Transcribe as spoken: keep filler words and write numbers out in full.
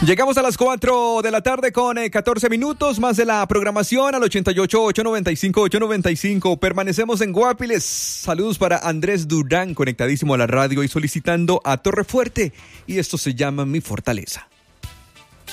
Llegamos a las cuatro de la tarde con eh, catorce minutos más de la programación al ochenta y ocho, ochocientos noventa y cinco, ochocientos noventa y cinco. Permanecemos en Guapiles. Saludos para Andrés Durán, conectadísimo a la radio y solicitando a Torrefuerte. Y esto se llama Mi Fortaleza.